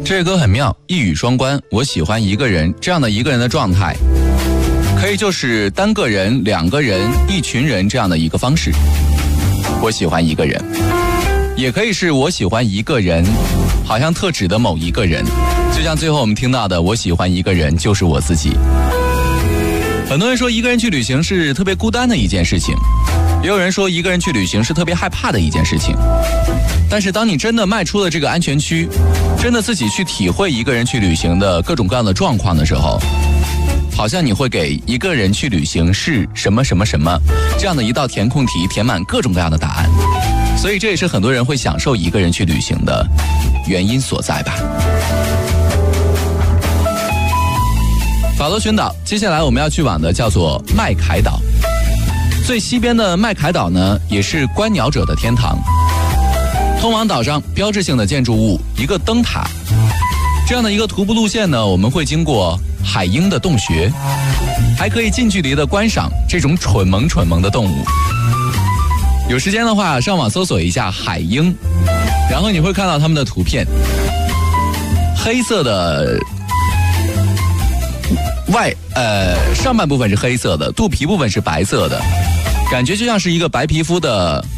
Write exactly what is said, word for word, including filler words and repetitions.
这歌很妙，一语双关。我喜欢一个人，这样的一个人的状态，可以就是单个人、两个人、一群人这样的一个方式。我喜欢一个人，也可以是我喜欢一个人，好像特指的某一个人。就像最后我们听到的，我喜欢一个人就是我自己。很多人说一个人去旅行是特别孤单的一件事情，也有人说一个人去旅行是特别害怕的一件事情。但是当你真的迈出了这个安全区，真的自己去体会一个人去旅行的各种各样的状况的时候，好像你会给一个人去旅行是什么什么什么这样的一道填空题填满各种各样的答案。所以这也是很多人会享受一个人去旅行的原因所在吧。法罗群岛，接下来我们要去往的叫做麦凯岛。最西边的麦凯岛呢，也是观鸟者的天堂。通往岛上标志性的建筑物，一个灯塔。这样的一个徒步路线呢，我们会经过海鹰的洞穴，还可以近距离的观赏这种蠢萌蠢萌的动物。有时间的话，上网搜索一下海鹰，然后你会看到它们的图片。黑色的外呃上半部分是黑色的，肚皮部分是白色的，感觉就像是一个白皮肤的